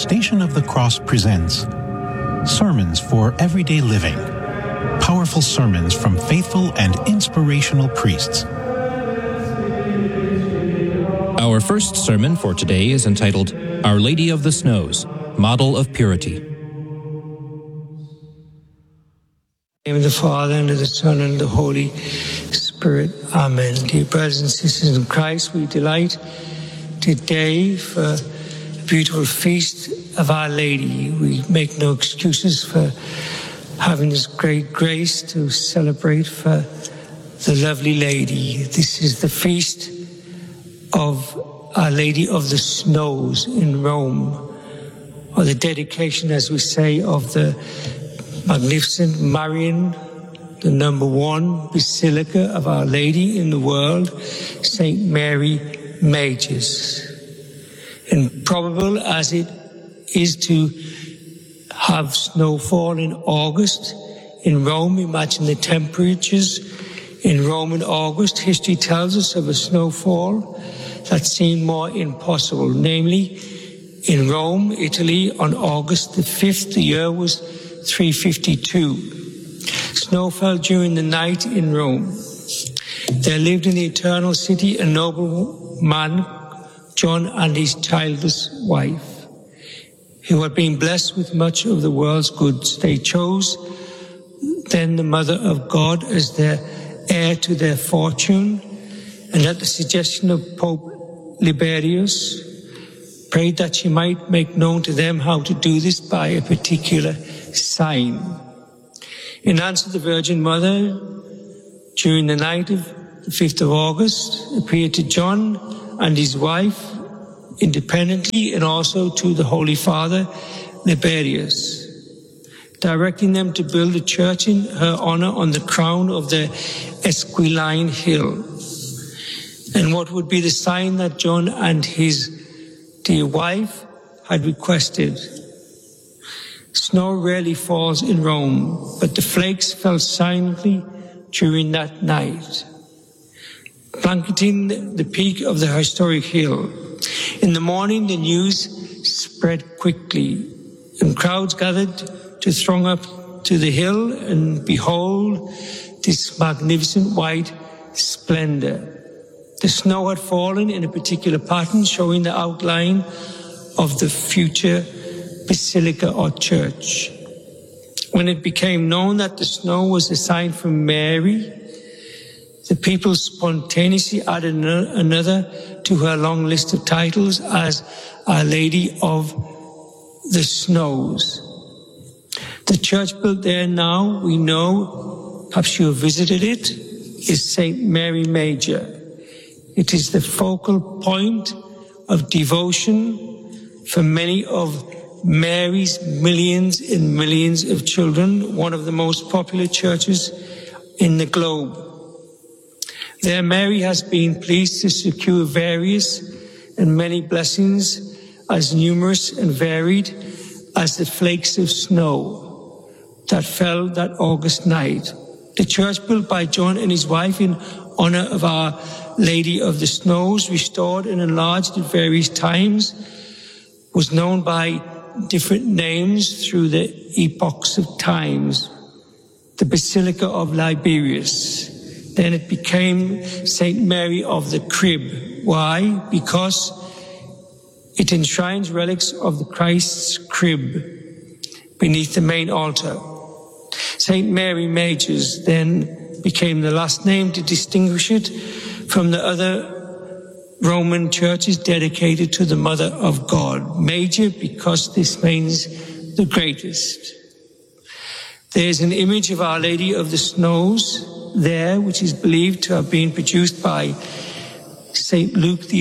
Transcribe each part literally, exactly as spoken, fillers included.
Station of the Cross presents Sermons for Everyday Living. Powerful sermons from faithful and inspirational priests. Our first sermon for today is entitled, Our Lady of the Snows, Model of Purity. In the name of the Father, and of the Son, and of the Holy Spirit. Amen. Dear brothers and sisters in Christ, we delight today for a beautiful feast of Our Lady. We make no excuses for having this great grace to celebrate for the lovely Lady. This is the feast of Our Lady of the Snows in Rome, or the dedication, as we say, of the magnificent Marian, the number one basilica of Our Lady in the world, Saint Mary Majors. Improbable as it is to have snowfall in August in Rome, imagine the temperatures in Rome in August. History tells us of a snowfall that seemed more impossible, namely in Rome, Italy, on August the fifth, the year was three fifty-two. Snow fell during the night in Rome. There lived in the Eternal City a noble man, John, and his childless wife, who had been blessed with much of the world's goods. They chose then the Mother of God as their heir to their fortune, and at the suggestion of Pope Liberius, prayed that she might make known to them how to do this by a particular sign. In answer, the Virgin Mother, during the night of the fifth of August, appeared to John and his wife independently, and also to the Holy Father, Liberius, directing them to build a church in her honor on the crown of the Esquiline Hill. And what would be the sign that John and his dear wife had requested? Snow rarely falls in Rome, but the flakes fell silently during that night, blanketing the peak of the historic hill. In the morning, the news spread quickly, and crowds gathered to throng up to the hill and behold this magnificent white splendor. The snow had fallen in a particular pattern, showing the outline of the future basilica or church. When it became known that the snow was a sign from Mary, the people spontaneously added another to her long list of titles as Our Lady of the Snows. The church built there now, we know, perhaps you have visited it, is Saint Mary Major. It is the focal point of devotion for many of Mary's millions and millions of children, one of the most popular churches in the globe. There, Mary has been pleased to secure various and many blessings as numerous and varied as the flakes of snow that fell that August night. The church built by John and his wife in honor of Our Lady of the Snows, restored and enlarged at various times, was known by different names through the epochs of times. The Basilica of Liberius. Then it became Saint Mary of the Crib. Why? Because it enshrines relics of the Christ's crib beneath the main altar. Saint Mary Majors then became the last name to distinguish it from the other Roman churches dedicated to the Mother of God. Major because this means the greatest. There's an image of Our Lady of the Snows there, which is believed to have been produced by Saint Luke the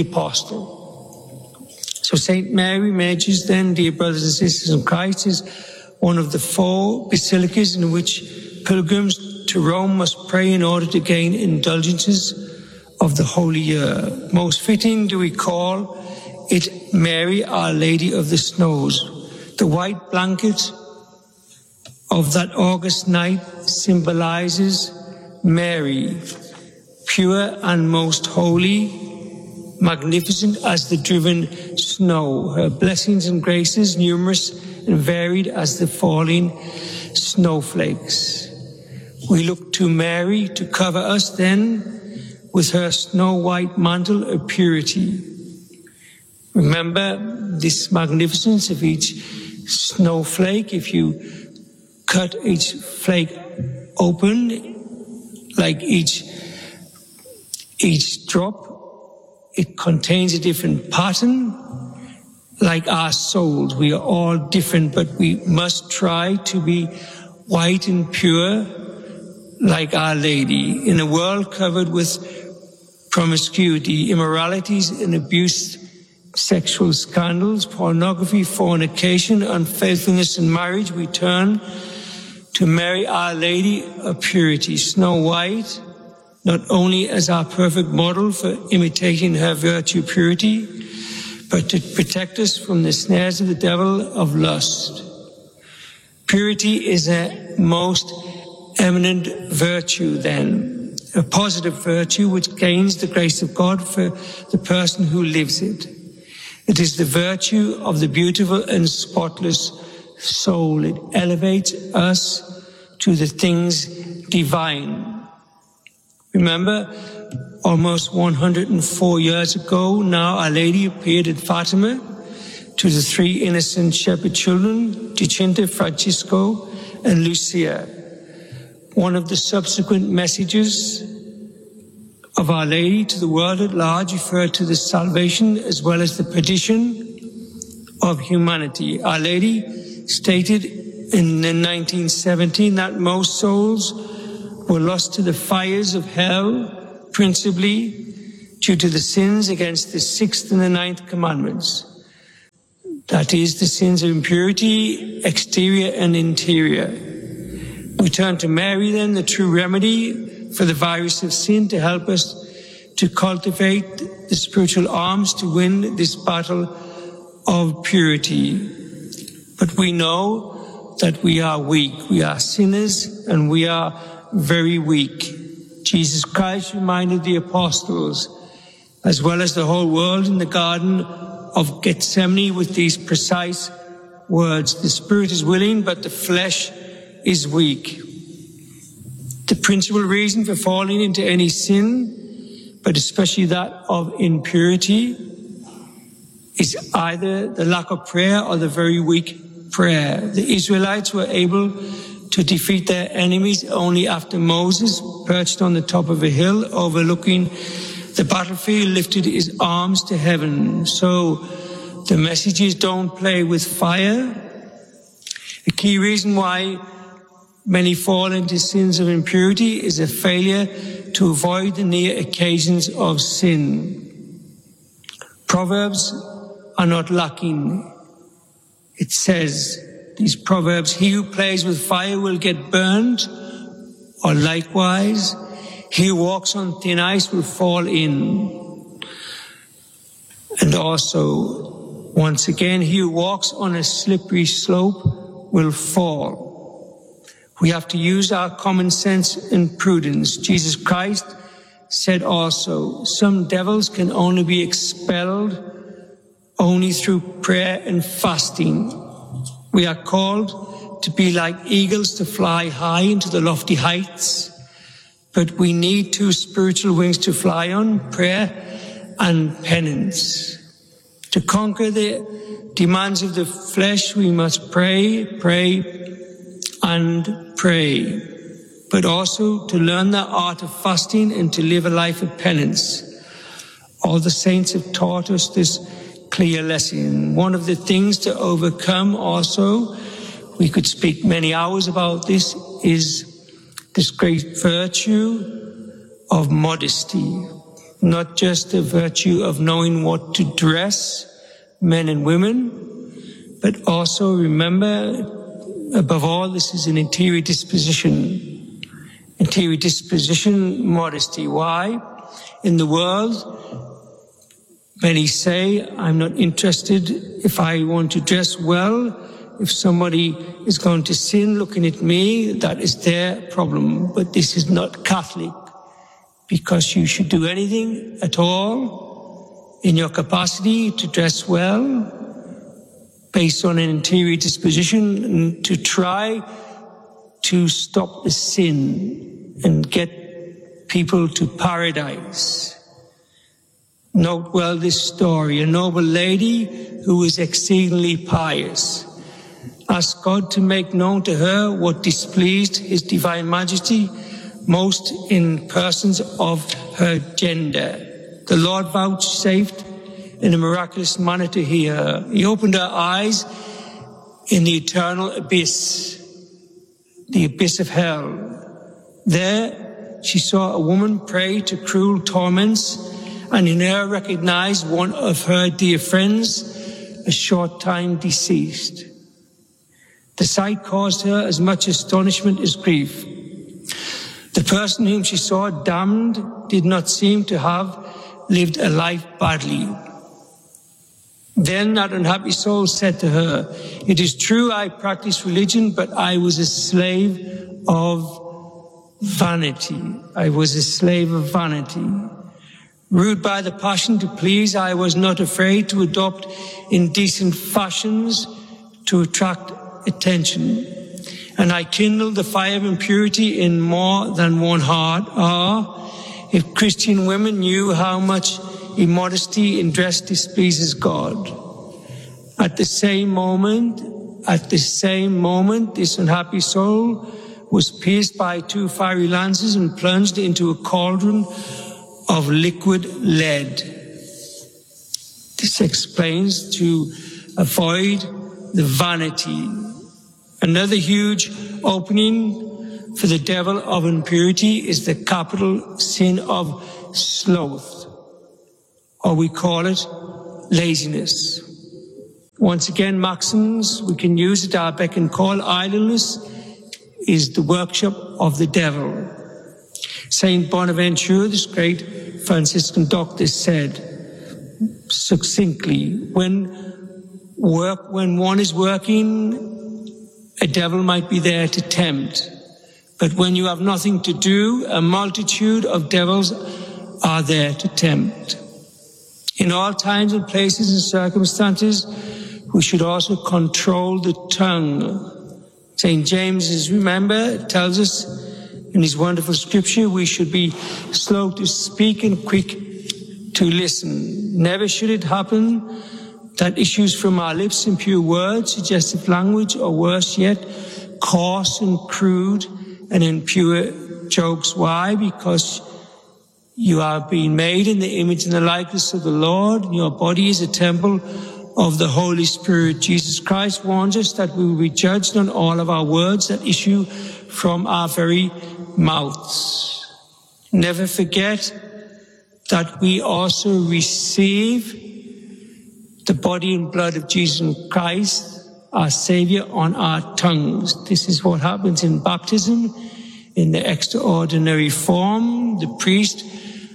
Apostle. So Saint Mary Majors then, dear brothers and sisters in Christ, is one of the four basilicas in which pilgrims to Rome must pray in order to gain indulgences of the holy year. Most fitting do we call it Mary, Our Lady of the Snows. The white blanket of that August night symbolizes Mary, pure and most holy, magnificent as the driven snow, her blessings and graces numerous and varied as the falling snowflakes. We look to Mary to cover us then with her snow-white mantle of purity. Remember this magnificence of each snowflake. If you cut each flake open, like each, each drop, it contains a different pattern. Like our souls, we are all different, but we must try to be white and pure like Our Lady. In a world covered with promiscuity, immoralities and abuse, sexual scandals, pornography, fornication, unfaithfulness in marriage, we turn to Mary, Our Lady of Purity, Snow White, not only as our perfect model for imitating her virtue purity, but to protect us from the snares of the devil of lust. Purity is a most eminent virtue then, a positive virtue which gains the grace of God for the person who lives it. It is the virtue of the beautiful and spotless soul. It elevates us to the things divine. Remember, almost one hundred four years ago, now Our Lady appeared at Fatima to the three innocent shepherd children, Jacinta, Francisco, and Lucia. One of the subsequent messages of Our Lady to the world at large referred to the salvation as well as the perdition of humanity. Our Lady stated in nineteen seventeen that most souls were lost to the fires of hell, principally due to the sins against the sixth and the ninth commandments. That is, the sins of impurity, exterior and interior. We turn to Mary then, the true remedy for the virus of sin, to help us to cultivate the spiritual arms to win this battle of purity. But we know that we are weak. We are sinners and we are very weak. Jesus Christ reminded the apostles, as well as the whole world in the Garden of Gethsemane, with these precise words: the spirit is willing, but the flesh is weak. The principal reason for falling into any sin, but especially that of impurity, is either the lack of prayer or the very weak prayer. The Israelites were able to defeat their enemies only after Moses, perched on the top of a hill overlooking the battlefield, lifted his arms to heaven. So the message is, don't play with fire. A key reason why many fall into sins of impurity is a failure to avoid the near occasions of sin. Proverbs are not lacking. It says, these proverbs, he who plays with fire will get burned, or likewise, he who walks on thin ice will fall in. And also, once again, he who walks on a slippery slope will fall. We have to use our common sense and prudence. Jesus Christ said also, some devils can only be expelled only through prayer and fasting. We are called to be like eagles, to fly high into the lofty heights, but we need two spiritual wings to fly on, prayer and penance. To conquer the demands of the flesh, we must pray, pray, and pray, but also to learn the art of fasting and to live a life of penance. All the saints have taught us this clear lesson. One of the things to overcome also, we could speak many hours about this, is this great virtue of modesty. Not just the virtue of knowing what to dress, men and women, but also remember, above all, this is an interior disposition. Interior disposition, modesty. Why? In the world, many say, I'm not interested if I want to dress well. If somebody is going to sin looking at me, that is their problem. But this is not Catholic, because you should do anything at all in your capacity to dress well, based on an interior disposition, and to try to stop the sin and get people to paradise. Note well this story. A noble lady who was exceedingly pious asked God to make known to her what displeased His divine majesty most in persons of her gender. The Lord vouchsafed in a miraculous manner to hear her. He opened her eyes in the eternal abyss, the abyss of hell. There she saw a woman prey to cruel torments, and in her recognized one of her dear friends, a short time deceased. The sight caused her as much astonishment as grief. The person whom she saw damned did not seem to have lived a life badly. Then that unhappy soul said to her, "It is true I practiced religion, but I was a slave of vanity. I was a slave of vanity. Ruled by the passion to please, I was not afraid to adopt indecent fashions to attract attention. And I kindled the fire of impurity in more than one heart. Ah, if Christian women knew how much immodesty in dress displeases God." At the same moment, at the same moment, this unhappy soul was pierced by two fiery lances and plunged into a cauldron of liquid lead. This explains to avoid the vanity. Another huge opening for the devil of impurity is the capital sin of sloth, or we call it laziness. Once again, maxims we can use at our beck and call. Idleness is the workshop of the devil. Saint Bonaventure, this great Franciscan doctor, said succinctly, when work, when one is working, a devil might be there to tempt. But when you have nothing to do, a multitude of devils are there to tempt. In all times and places and circumstances, we should also control the tongue. Saint James, remember, tells us in his wonderful scripture, we should be slow to speak and quick to listen. Never should it happen that issues from our lips impure words, suggestive language, or worse yet, coarse and crude and impure jokes. Why? Because you are being made in the image and the likeness of the Lord. Your body is a temple of the Holy Spirit. Jesus Christ warns us that we will be judged on all of our words that issue from our very mouths. Never forget that we also receive the body and blood of Jesus Christ, our Savior, on our tongues. This is what happens in baptism, in the extraordinary form. The priest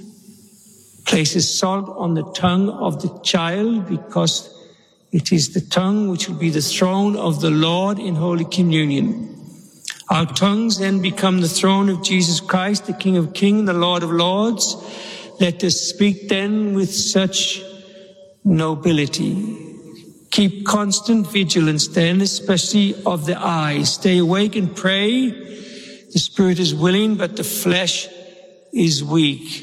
places salt on the tongue of the child because it is the tongue which will be the throne of the Lord in Holy Communion. Our tongues then become the throne of Jesus Christ, the King of Kings, the Lord of Lords. Let us speak then with such nobility. Keep constant vigilance then, especially of the eyes. Stay awake and pray. The spirit is willing, but the flesh is weak.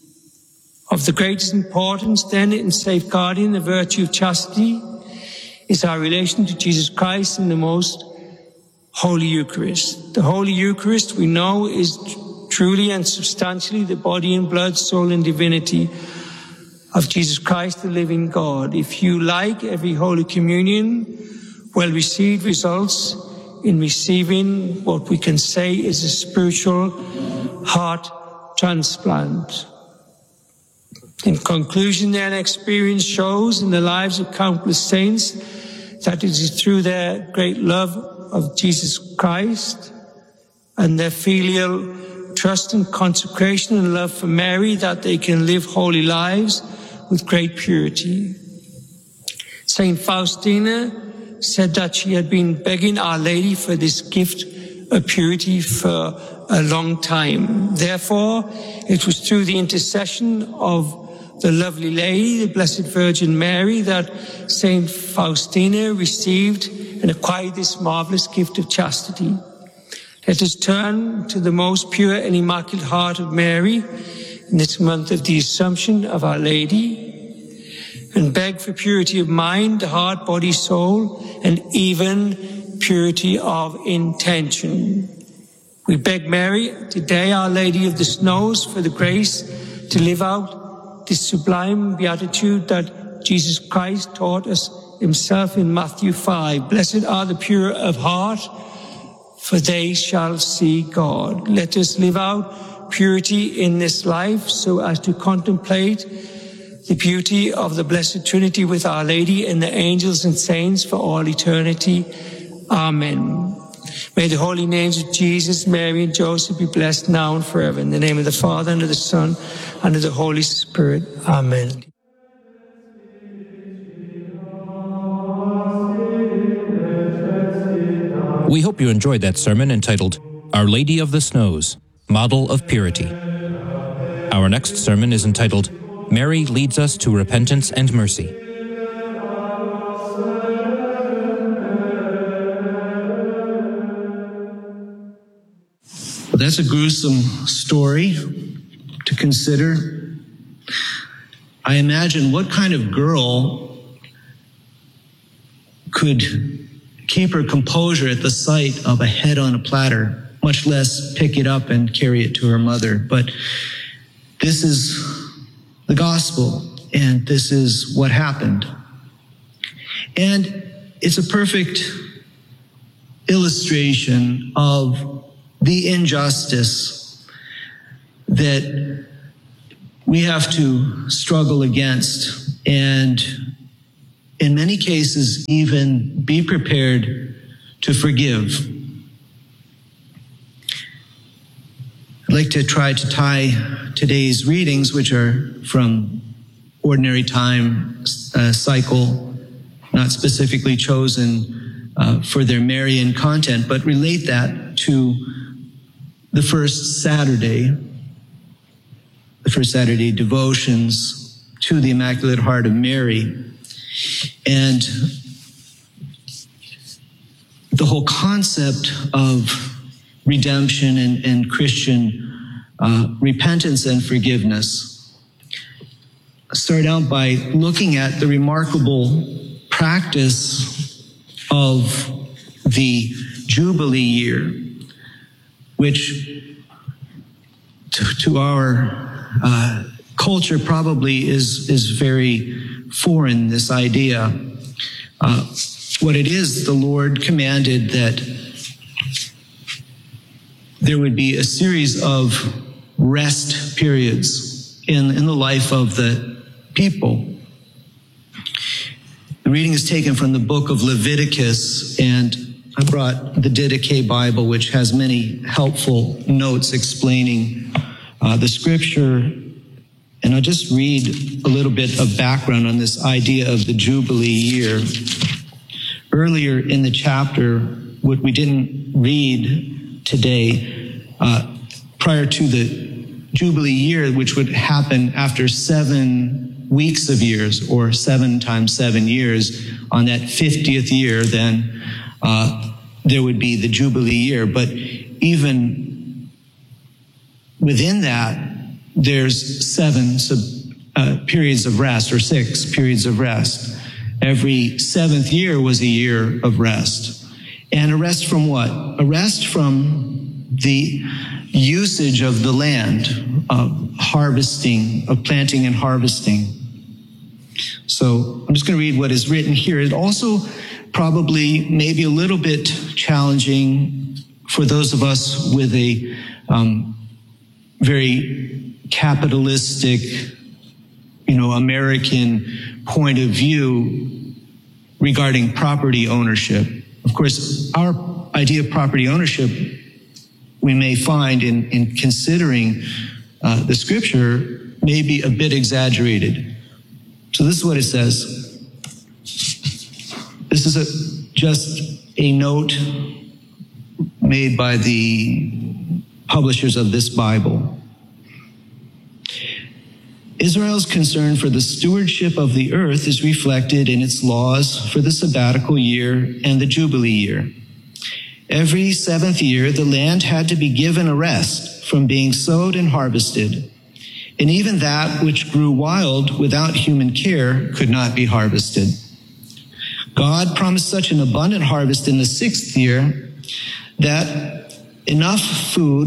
Of the greatest importance then in safeguarding the virtue of chastity is our relation to Jesus Christ in the most Holy Eucharist. The Holy Eucharist, we know, is truly and substantially the body and blood, soul and divinity of Jesus Christ, the living God. If you like, every Holy Communion well received results in receiving what we can say is a spiritual heart transplant. In conclusion, then, experience shows in the lives of countless saints that it is through their great love of Jesus Christ and their filial trust and consecration and love for Mary that they can live holy lives with great purity. Saint Faustina said that she had been begging Our Lady for this gift of purity for a long time. Therefore, it was through the intercession of the lovely lady, the Blessed Virgin Mary, that Saint Faustina received and acquired this marvelous gift of chastity. Let us turn to the most pure and immaculate heart of Mary in this month of the Assumption of Our Lady, and beg for purity of mind, heart, body, soul, and even purity of intention. We beg Mary, today, Our Lady of the Snows, for the grace to live out this sublime beatitude that Jesus Christ taught us himself in Matthew five. Blessed are the pure of heart, for they shall see God. Let us live out purity in this life so as to contemplate the beauty of the Blessed Trinity with Our Lady and the angels and saints for all eternity. Amen. May the holy names of Jesus, Mary, and Joseph be blessed now and forever. In the name of the Father, and of the Son, and of the Holy Spirit. Amen. We hope you enjoyed that sermon entitled, Our Lady of the Snows, Model of Purity. Our next sermon is entitled, Mary Leads Us to Repentance and Mercy. Well, that's a gruesome story to consider. I imagine what kind of girl could keep her composure at the sight of a head on a platter, much less pick it up and carry it to her mother. But this is the gospel, and this is what happened. And it's a perfect illustration of the injustice that we have to struggle against, and in many cases, even be prepared to forgive. I'd like to try to tie today's readings, which are from Ordinary Time uh, cycle, not specifically chosen uh, for their Marian content, but relate that to the first Saturday, the first Saturday devotions to the Immaculate Heart of Mary. And the whole concept of redemption and, and Christian uh, repentance and forgiveness. I start out by looking at the remarkable practice of the Jubilee year, which to, to our uh, culture probably is, is very foreign, this idea. Uh, what it is, the Lord commanded that there would be a series of rest periods in, in the life of the people. The reading is taken from the book of Leviticus, and I brought the Didache Bible, which has many helpful notes explaining uh, the scripture. And I'll just read a little bit of background on this idea of the Jubilee year. Earlier in the chapter, what we didn't read today, uh, prior to the Jubilee year, which would happen after seven weeks of years, or seven times seven years, on that fiftieth year, then uh, there would be the Jubilee year. But even within that, there's seven sub, uh, periods of rest, or six periods of rest. Every seventh year was a year of rest. And a rest from what? A rest from the usage of the land, of harvesting, of planting and harvesting. So I'm just going to read what is written here. It also probably maybe a little bit challenging for those of us with a um, very capitalistic, you know, American point of view regarding property ownership. Of course, our idea of property ownership, we may find in, in considering uh, the scripture, may be a bit exaggerated. So this is what it says. This is a, just a note made by the publishers of this Bible. Israel's concern for the stewardship of the earth is reflected in its laws for the sabbatical year and the Jubilee year. Every seventh year, the land had to be given a rest from being sowed and harvested, and even that which grew wild without human care could not be harvested. God promised such an abundant harvest in the sixth year that enough food,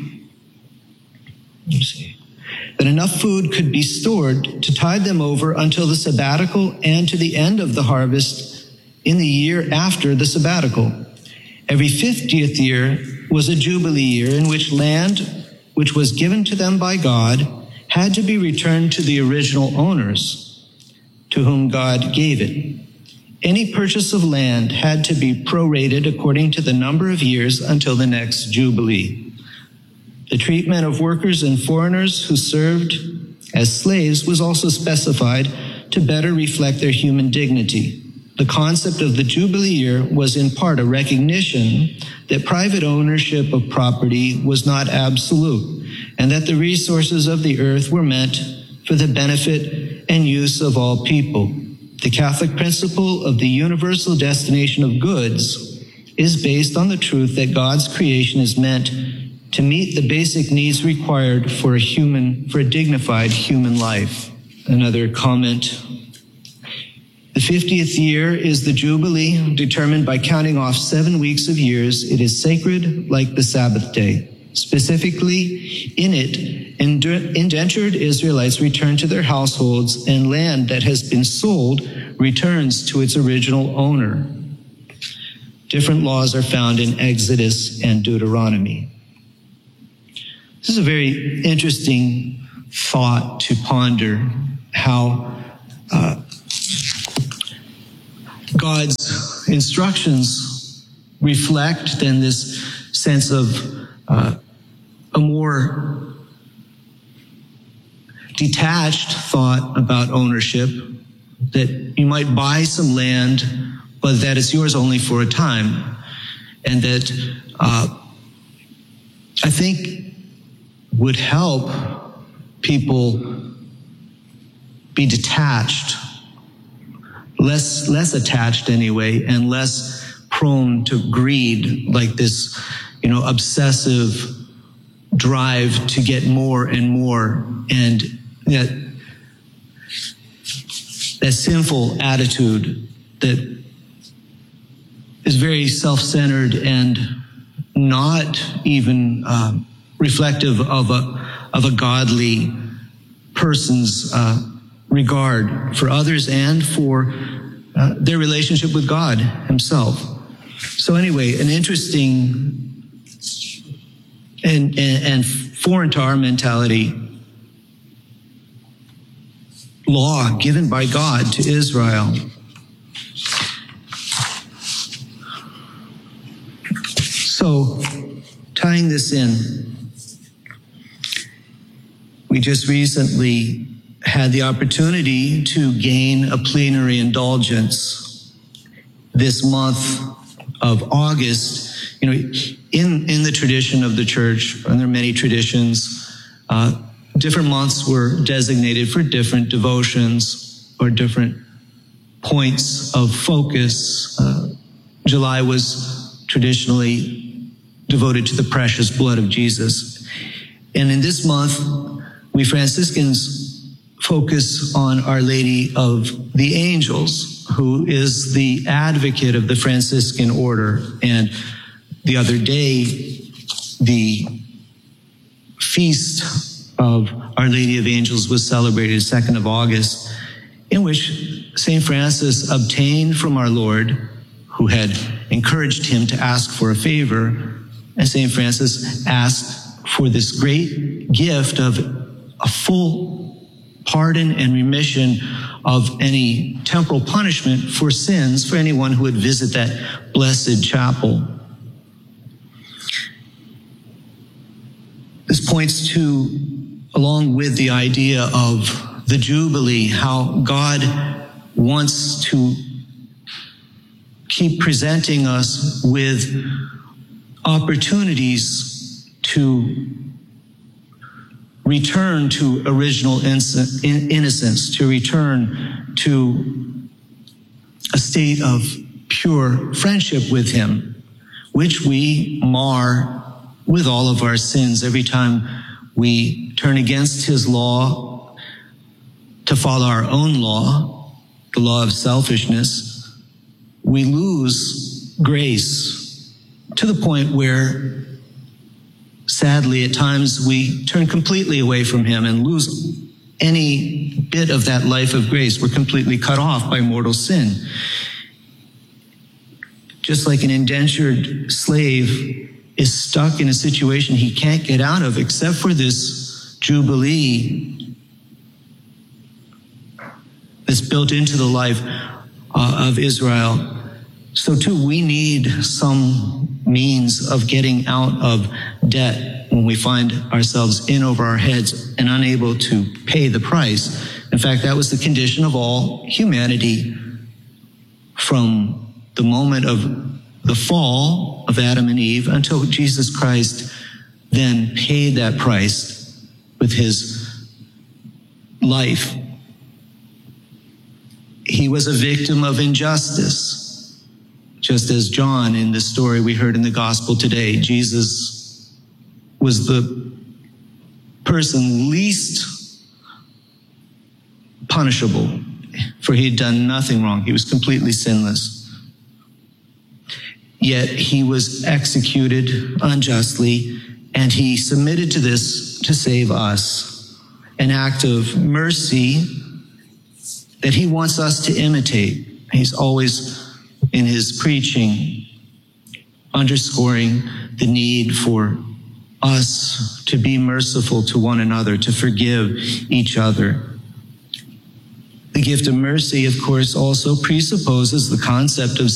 let me see, that enough food could be stored to tide them over until the sabbatical and to the end of the harvest in the year after the sabbatical. Every fiftieth year was a Jubilee year in which land which was given to them by God had to be returned to the original owners to whom God gave it. Any purchase of land had to be prorated according to the number of years until the next Jubilee. The treatment of workers and foreigners who served as slaves was also specified to better reflect their human dignity. The concept of the Jubilee year was in part a recognition that private ownership of property was not absolute, and that the resources of the earth were meant for the benefit and use of all people. The Catholic principle of the universal destination of goods is based on the truth that God's creation is meant to meet the basic needs required for a human, for a dignified human life. Another comment. The fiftieth year is the Jubilee, determined by counting off seven weeks of years. It is sacred like the Sabbath day. Specifically, in it, indentured Israelites return to their households, and land that has been sold returns to its original owner. Different laws are found in Exodus and Deuteronomy. This is a very interesting thought to ponder, how uh, God's instructions reflect then this sense of uh, a more detached thought about ownership, that you might buy some land, but that it's yours only for a time. And that uh, I think would help people be detached, less less attached anyway, and less prone to greed, like this, you know, obsessive drive to get more and more, and that that sinful attitude that is very self-centered and not even um, reflective of a of a godly person's uh, regard for others and for uh, their relationship with God Himself. So anyway, an interesting and, and, and foreign to our mentality law given by God to Israel. So, tying this in, we just recently had the opportunity to gain a plenary indulgence this month of August. You know, in, in the tradition of the church, and there are many traditions, uh, different months were designated for different devotions or different points of focus. Uh, July was traditionally devoted to the precious blood of Jesus. And in this month, we Franciscans focus on Our Lady of the Angels, who is the advocate of the Franciscan order. And the other day, the feast of Our Lady of Angels was celebrated second of August, in which Saint Francis obtained from our Lord, who had encouraged him to ask for a favor, and Saint Francis asked for this great gift of a full pardon and remission of any temporal punishment for sins for anyone who would visit that blessed chapel. This points to, along with the idea of the Jubilee, how God wants to keep presenting us with opportunities to return to original innocence, to return to a state of pure friendship with him, which we mar with all of our sins every time we turn against his law to follow our own law, the law of selfishness. We lose grace to the point where, sadly, at times we turn completely away from him and lose any bit of that life of grace. We're completely cut off by mortal sin. Just like an indentured slave is stuck in a situation he can't get out of except for this jubilee that's built into the life uh, of Israel. So too, we need some means of getting out of debt when we find ourselves in over our heads and unable to pay the price. In fact, that was the condition of all humanity from the moment of the fall of Adam and Eve until Jesus Christ then paid that price with his life. He was a victim of injustice, just as John, in the story we heard in the gospel today, Jesus was the person least punishable, for he had done nothing wrong. He was completely sinless. Yet he was executed unjustly, and he submitted to this to save us, an act of mercy that he wants us to imitate. He's always, in his preaching, underscoring the need for us to be merciful to one another, to forgive each other. The gift of mercy, of course, also presupposes the concept of